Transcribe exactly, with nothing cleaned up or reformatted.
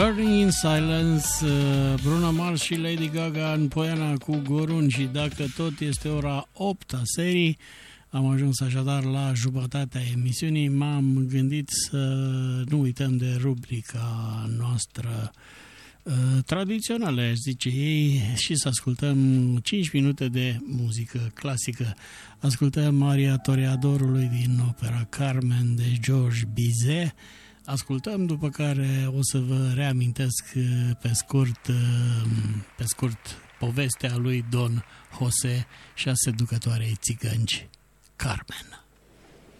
Burning in Silence, Bruno Mars și Lady Gaga în Poiana cu Gorun. Și dacă tot este ora opt a serii, am ajuns așadar la jumătatea emisiunii. M-am gândit să nu uităm de rubrica noastră uh, tradițională, aș zice ei, și să ascultăm cinci minute de muzică clasică. Ascultăm aria Toreadorului din opera Carmen de Georges Bizet. Ascultăm, după care o să vă reamintesc pe scurt, pe scurt povestea lui Don José și a seducătoarei țigănci Carmen.